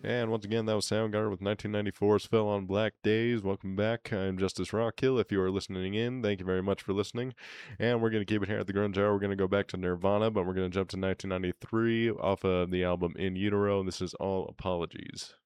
And once again, that was Soundgarden with 1994's Fell on Black Days. Welcome back. I'm Justice Rockhill. If you are listening in, thank you very much for listening. And we're going to keep it here at the Grunge Hour. We're going to go back to Nirvana, but we're going to jump to 1993 off of the album In Utero. This is All Apologies.